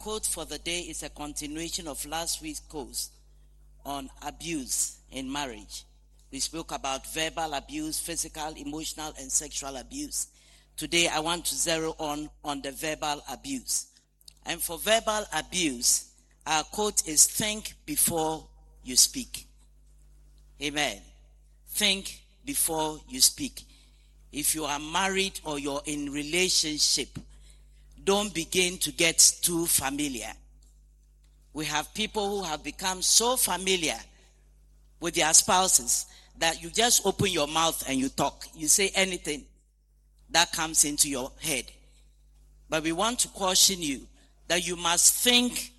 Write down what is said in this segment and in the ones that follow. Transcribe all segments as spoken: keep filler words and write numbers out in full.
quote for the day is a continuation of last week's course on abuse in marriage. We spoke about verbal abuse, physical, emotional, and sexual abuse. Today, I want to zero on on the verbal abuse. And for verbal abuse, our quote is, think before you speak. Amen. Think before you speak. If you are married or you're in relationship, don't begin to get too familiar. We have people who have become so familiar with their spouses that you just open your mouth and you talk. You say anything that comes into your head. But we want to caution you that you must think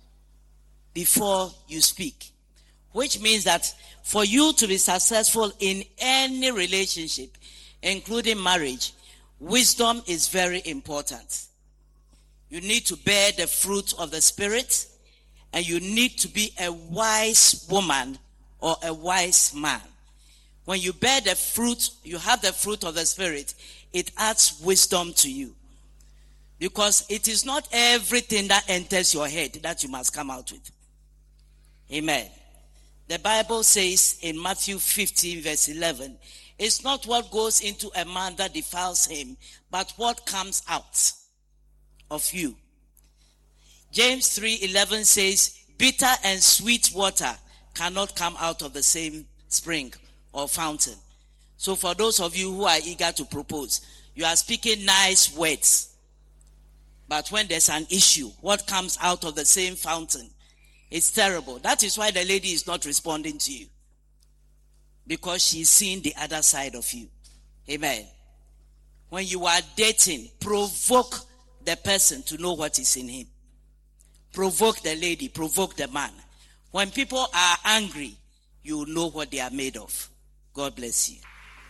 before you speak. Which means that for you to be successful in any relationship, including marriage, wisdom is very important. You need to bear the fruit of the Spirit, and you need to be a wise woman or a wise man. When you bear the fruit, you have the fruit of the Spirit, it adds wisdom to you. Because it is not everything that enters your head that you must come out with. Amen. The Bible says in Matthew fifteen verse eleven, it's not what goes into a man that defiles him, but what comes out of you. James three eleven says, bitter and sweet water cannot come out of the same spring or fountain. So for those of you who are eager to propose, you are speaking nice words. But when there's an issue, what comes out of the same fountain? It's terrible. That is why the lady is not responding to you. Because she's seeing the other side of you. Amen. When you are dating, provoke the person to know what is in him. Provoke the lady, provoke the man. When people are angry, you know what they are made of. God bless you.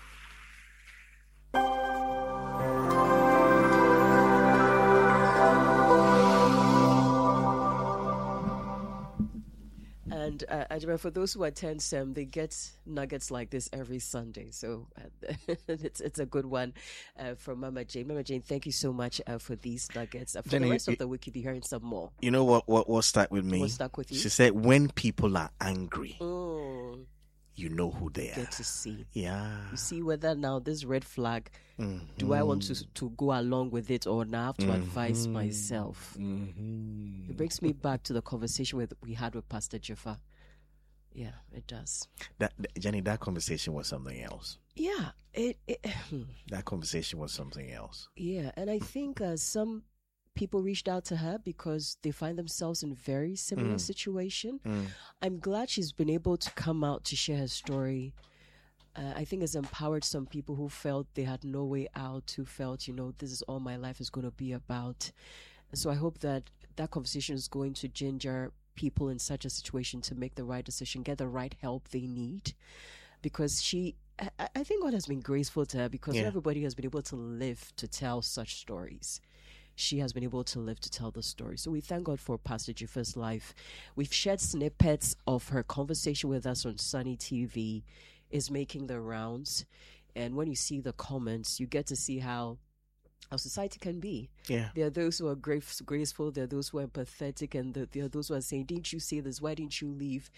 And uh, Ajima, for those who attend S E M, they get nuggets like this every Sunday. So uh, it's it's a good one uh, from Mama Jane. Mama Jane, thank you so much uh, for these nuggets. Uh, for Jenny, the rest it, of the week, you'll be hearing some more. You know what, what, what stuck with me? What stuck with you? She said, when people are angry, mm. you know who they you are. Get to see. Yeah. You see whether now this red flag, mm-hmm. do I want to to go along with it, or now I have to mm-hmm. advise myself? Mm-hmm. It brings me back to the conversation with, we had with Pastor Jaffa. Yeah, it does. That, that Jenny, that conversation was something else. Yeah, it. it that conversation was something else. Yeah, and I think uh, some people reached out to her because they find themselves in very similar mm. situation. Mm. I'm glad she's been able to come out to share her story. Uh, I think it's empowered some people who felt they had no way out, who felt, you know, this is all my life is going to be about. And so I hope that that conversation is going to ginger people in such a situation to make the right decision, get the right help they need. Because she, I, I think God has been graceful to her, because yeah. not everybody has been able to live to tell such stories. She has been able to live to tell the story. So we thank God for Pastor Jaffa's life. We've shared snippets of her conversation with us on Sunny T V, is making the rounds. And when you see the comments, you get to see how our society can be. Yeah. There are those who are grace, graceful, there are those who are empathetic, and the, there are those who are saying, didn't you say this? Why didn't you leave?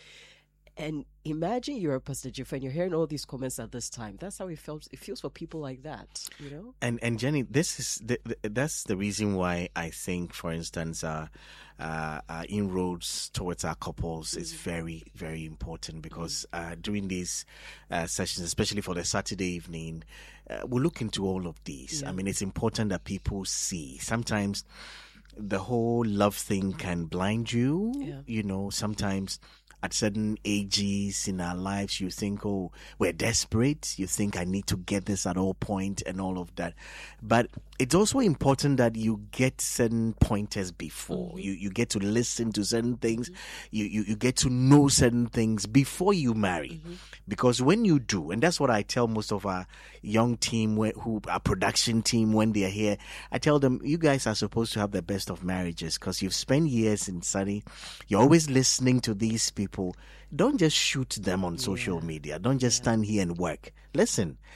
And imagine you're a Pastor Jaffa and you're hearing all these comments at this time. That's how it feels. It feels for people like that, you know. And and Jenny, this is the, the, that's the reason why I think, for instance, uh, uh, uh, inroads towards our couples mm-hmm. is very, very important, because mm-hmm. uh, during these uh, sessions, especially for the Saturday evening, uh, we look into all of these. Yeah. I mean, it's important that people see. Sometimes the whole love thing can blind you. Yeah. You know, sometimes at certain ages in our lives, you think, oh, we're desperate. You think, I need to get this at all point and all of that. But it's also important that you get certain pointers before. Mm-hmm. You you get to listen to certain things. Mm-hmm. You, you, you get to know certain things before you marry. Mm-hmm. Because when you do, and that's what I tell most of our young team, who our production team, when they're here, I tell them, you guys are supposed to have the best of marriages, because you've spent years in study. You're always listening to these people. Don't just shoot them on social yeah. media. Don't just yeah. stand here and work. Listen.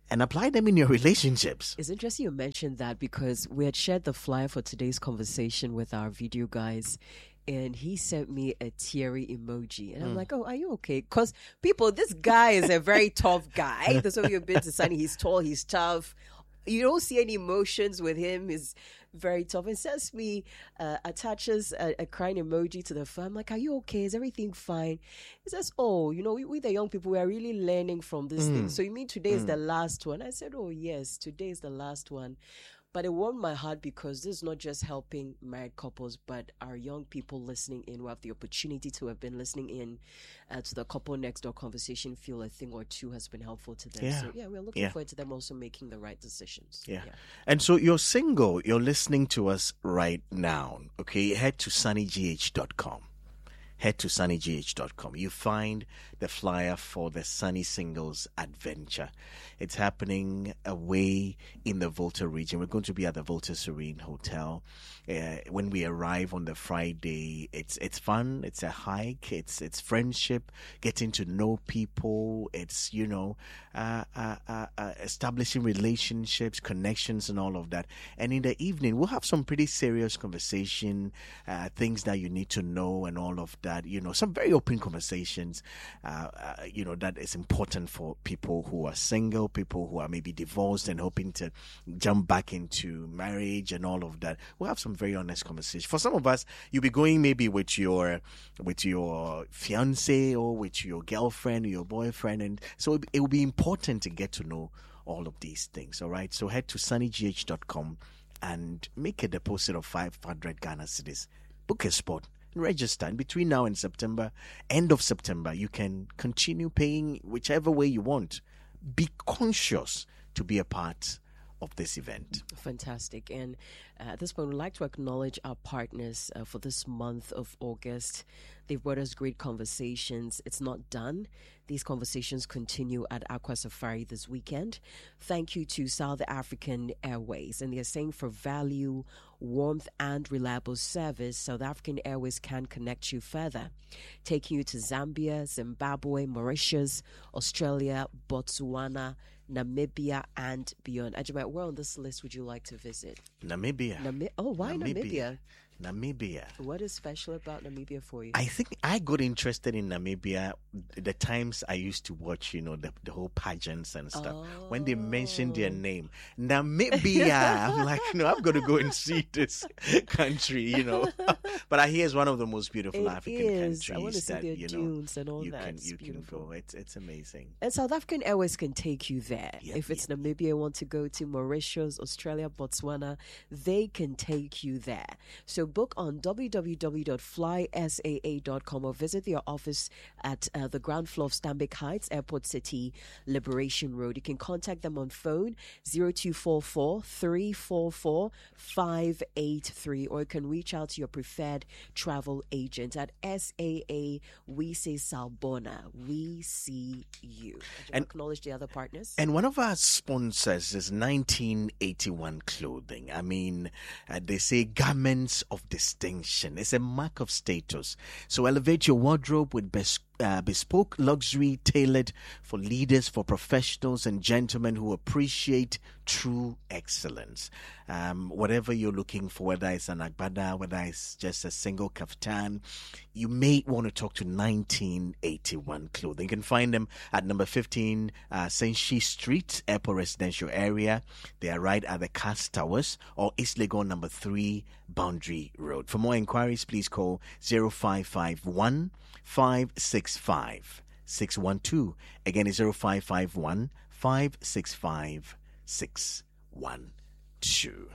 and apply them in your relationships. It's interesting you mentioned that because we had shared the flyer for today's conversation with our video guys, and he sent me a teary emoji. And I'm mm. like, oh, are you okay? Because people, this guy is a very tough guy. That's why you've been to Sunny. He's tall, he's tough. You don't see any emotions with him. He's very tough. And sends me, uh, attaches a, a crying emoji to the phone. I'm like, are you okay? Is everything fine? He says, oh, you know, we, we the young people, we are really learning from this mm. thing. So you mean today mm. is the last one? I said, oh, yes, today is the last one. But it warmed my heart because this is not just helping married couples, but our young people listening in who have the opportunity to have been listening in uh, to the Couple Next Door conversation feel a thing or two has been helpful to them. Yeah. So, yeah, we're looking yeah. forward to them also making the right decisions. Yeah. yeah. And so you're single, you're listening to us right now, okay? Head to sunny g h dot com. Head to sunny g h dot com. You find the flyer for the Sunny Singles Adventure. It's happening away in the Volta region. We're going to be at the Volta Serene Hotel. Uh, when we arrive on the Friday, it's it's fun. It's a hike. It's it's friendship, getting to know people. It's, you know, uh, uh, uh, uh, establishing relationships, connections, and all of that. And in the evening, we'll have some pretty serious conversation, uh, things that you need to know, and all of that. You know, some very open conversations. Uh, uh, you know, that is important for people who are single, people who are maybe divorced and hoping to jump back into marriage and all of that. We'll have some very honest conversation. For some of us, you'll be going maybe with your with your fiance or with your girlfriend or your boyfriend, and so it, it will be important to get to know all of these things. All right, so head to sunny g h dot com and make a deposit of five hundred Ghana cedis. Book a spot. Register, and between now and September, end of September, you can continue paying whichever way you want. Be conscious to be a part of this event. Fantastic. And uh, at this point, we'd like to acknowledge our partners uh, for this month of August. They've brought us great conversations. It's not done. These conversations continue at Aqua Safari this weekend. Thank you to South African Airways. And they're saying for value, warmth, and reliable service, South African Airways can connect you further, taking you to Zambia, Zimbabwe, Mauritius, Australia, Botswana, Namibia, and beyond. Ajumaat, where on this list would you like to visit? Namibia. Nami- oh, why Namibia? Namibia? Namibia. What is special about Namibia for you? I think I got interested in Namibia the times I used to watch, you know, the, the whole pageants and stuff. Oh. When they mentioned their name, Namibia, I'm like, no, I'm going to go and see this country, you know. But I hear it's one of the most beautiful it African is. countries. I want to see that, their you know, dunes and all you that. Can, it's you beautiful. can go. It's, it's amazing. And South African Airways can take you there. Yeah, if it's yeah. Namibia you want to go to, Mauritius, Australia, Botswana, they can take you there. So book on w w w dot fly s a a dot com or visit their office at uh, the ground floor of Stanbic Heights, Airport City, Liberation Road. You can contact them on phone zero two four four, three four four, five eight three, or you can reach out to your preferred travel agent at S A A. We say Salbona. We see you. And acknowledge the other partners. And one of our sponsors is nineteen eighty-one Clothing. I mean, uh, they say garments of distinction. It's a mark of status. So elevate your wardrobe with best Uh, bespoke luxury tailored for leaders, for professionals and gentlemen who appreciate true excellence. Um, whatever you're looking for, whether it's an agbada, whether it's just a single kaftan, you may want to talk to nineteen eighty-one Clothing. You can find them at number fifteen uh, Senshi Street, Airport Residential Area. They are right at the Cast Towers, or East Legon number three, Boundary Road. For more inquiries, please call zero five five one, five six five, six one two. Again, it's zero five five one, five six five, six one two.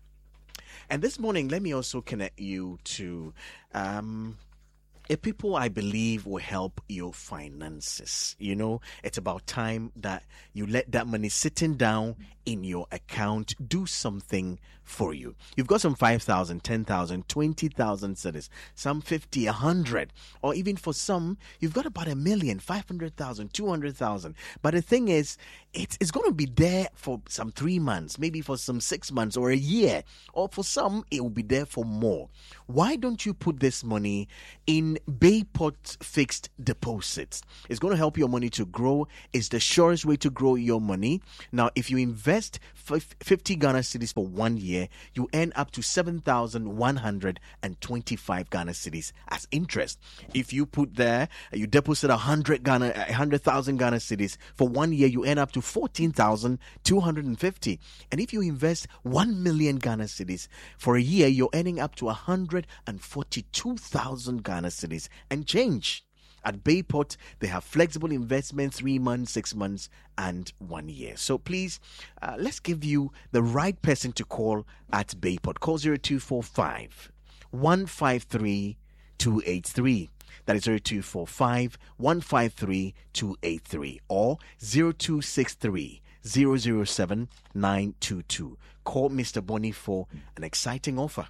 And this morning, let me also connect you to um, a people I believe will help your finances. You know, it's about time that you let that money sitting down in your account do something for you. You've got some five thousand, ten thousand, twenty thousand cedis, some fifty, one hundred, or even for some, you've got about a million, five hundred thousand, two hundred thousand. But the thing is, it's, it's going to be there for some three months, maybe for some six months or a year, or for some, it will be there for more. Why don't you put this money in Bayport Fixed Deposits. It's going to help your money to grow. It's the surest way to grow your money. Now, if you invest fifty Ghana cedis for one year, you earn up to seven thousand one hundred twenty-five Ghana cedis as interest. If you put there, you deposit one hundred Ghana, one hundred thousand Ghana cedis for one year, you earn up to fourteen thousand two hundred fifty. And if you invest one million Ghana cedis for a year, you're earning up to one hundred forty-two thousand Ghana cedis and change. At Bayport, they have flexible investment, three months, six months, and one year. So please, uh, let's give you the right person to call at Bayport. Call zero two four five, one five three, two eight three. That is zero two four five, one five three, two eight three or zero two six three, zero zero seven, nine two two. Call Mister Bonnie for an exciting offer.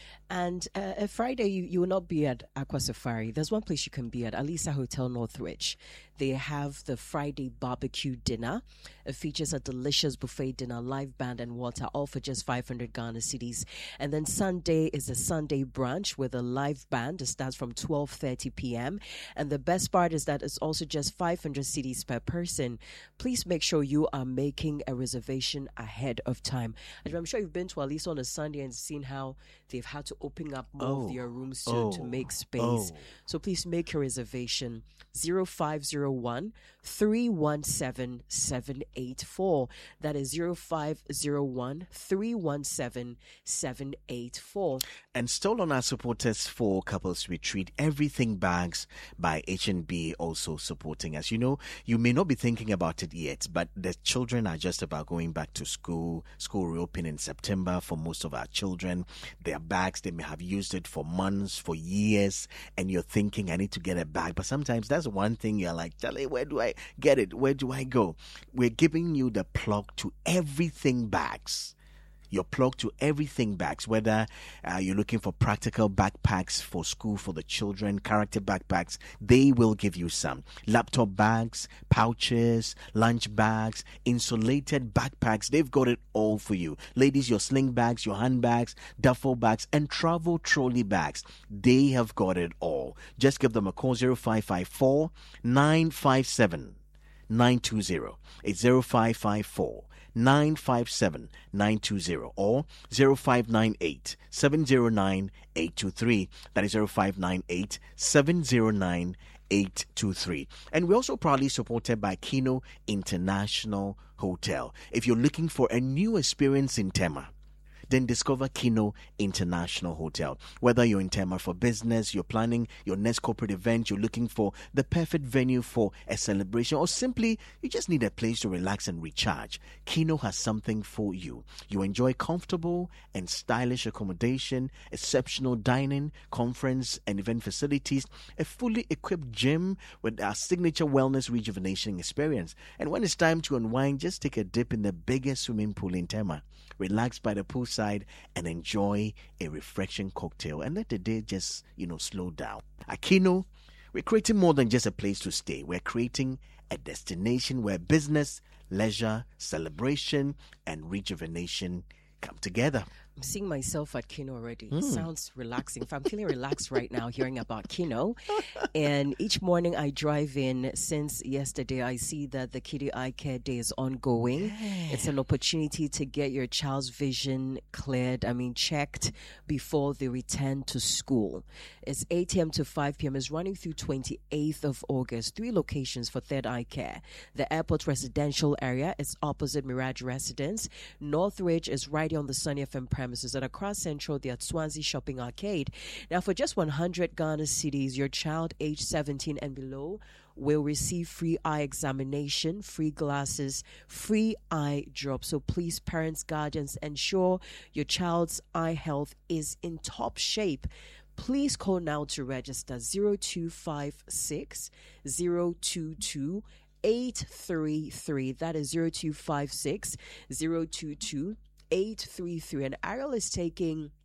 And uh, Friday, you, you will not be at Aqua Safari. There's one place you can be at, Alisa Hotel Northridge. They have the Friday barbecue dinner. It features a delicious buffet dinner, live band and water, all for just five hundred Ghana cedis. And then Sunday is a Sunday brunch with a live band. It starts from twelve thirty p.m. And the best part is that it's also just five hundred cedis per person. Please make sure you are making a reservation ahead of time. I'm sure you've been to Alisa on a Sunday and seen how they've had to open up more oh, of their rooms to, oh, to make space. oh. So please make your reservation. zero five zero one, three one seven, seven eight four. That is zero five zero one, three one seven, seven eight four. And still on our supporters for Couples Retreat, Everything Bags by H and B also supporting us. You know, you may not be thinking about it yet, but the children are just about going back to school. School reopen in September for most of our children. Their bags, they may have used it for months, for years, and you're thinking, I need to get a bag. But sometimes that's one thing you're like, Charlie, where do I get it? Where do I go? We're giving you the plug to Everything Bags. Your plug to Everything Bags, whether uh, you're looking for practical backpacks for school for the children, character backpacks, they will give you some. Laptop bags, pouches, lunch bags, insulated backpacks, they've got it all for you. Ladies, your sling bags, your handbags, duffel bags, and travel trolley bags, they have got it all. Just give them a call, zero five five four, nine five seven, nine two zero. It's zero five five four, nine five seven, nine two zero or zero five nine eight, seven zero nine, eight two three. That is zero five nine eight, seven zero nine, eight two three. And we're also proudly supported by Kino International Hotel. If you're looking for a new experience in Tema, then discover Kino International Hotel. Whether you're in Tema for business, you're planning your next corporate event, you're looking for the perfect venue for a celebration, or simply you just need a place to relax and recharge, Kino has something for you. You enjoy comfortable and stylish accommodation, exceptional dining, conference and event facilities, a fully equipped gym with our signature wellness rejuvenation experience. And when it's time to unwind, just take a dip in the biggest swimming pool in Tema. Relax by the poolside and enjoy a refreshing cocktail and let the day just, you know, slow down. At Kino, we're creating more than just a place to stay. We're creating a destination where business, leisure, celebration, and rejuvenation come together. I'm seeing myself at Kino already. Mm. Sounds relaxing. If I'm feeling relaxed right now hearing about Kino. And each morning I drive in. Since yesterday, I see that the Kiddie Eye Care Day is ongoing. Yeah. It's an opportunity to get your child's vision cleared, I mean, checked before they return to school. It's eight a.m. to five p.m. It's running through twenty-eighth of August. Three locations for Third Eye Care. The airport residential area is opposite Mirage Residence. Northridge is right on the Sunny F M premises. At Across Central, the at Swansea Shopping Arcade. Now, for just one hundred Ghana cedis, your child age seventeen and below will receive free eye examination, free glasses, free eye drops. So please, parents, guardians, ensure your child's eye health is in top shape. Please call now to register zero two five six, zero two two, eight three three. That is zero two five six, zero two two, eight three three. And Ariel is taking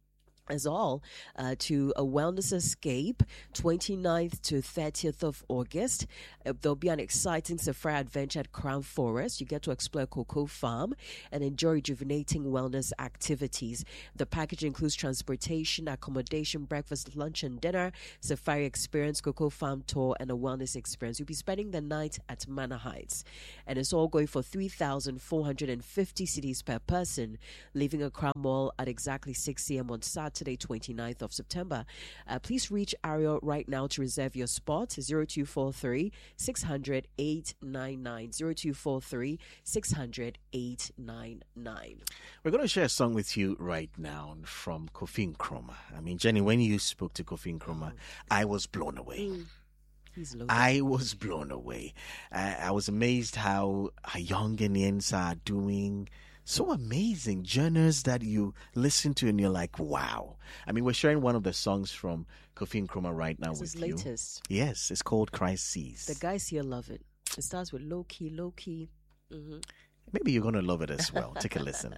as all uh, to a wellness escape twenty-ninth to thirtieth of August. Uh, there'll be an exciting safari adventure at Crown Forest. You get to explore Cocoa Farm and enjoy rejuvenating wellness activities. The package includes transportation, accommodation, breakfast, lunch and dinner, safari experience, Cocoa Farm tour, and a wellness experience. You'll be spending the night at Manor Heights, and it's all going for three thousand four hundred fifty cedis per person, leaving Accra Mall at exactly six a.m. on Saturday, twenty-ninth of September. Uh, please reach Ariel right now to reserve your spot. zero two four three, six hundred, eight nine nine. zero two four three, six hundred, eight nine nine. We're going to share a song with you right now from Kofi Nkrumah. I mean, Jenny, when you spoke to Kofi Nkrumah, oh. I was blown away. Mm. He's I was blown away. Uh, I was amazed how our young Ghanaians are doing so amazing journeys that you listen to and you're like, wow. I mean, we're sharing one of the songs from Kofi Nkrumah right now this with is you. Latest. Yes, it's called Christ Sees. The guys here love it. It starts with low key, low key. Mm-hmm. Maybe you're going to love it as well. Take a listen.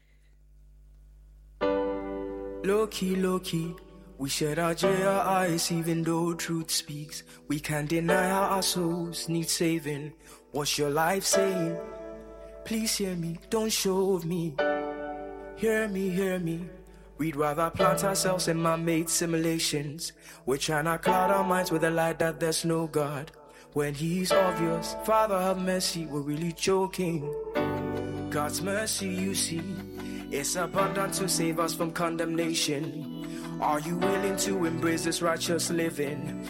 Low key, low key. We shed our J R eyes even though truth speaks. We can't deny how our souls need saving. What's your life saying? Please hear me, don't show me. Hear me, hear me. We'd rather plant ourselves in man-made simulations. We're trying to cloud our minds with a light that there's no God. When he's obvious, Father have mercy, we're really joking. God's mercy, you see, it's abundant to save us from condemnation. Are you willing to embrace this righteous living?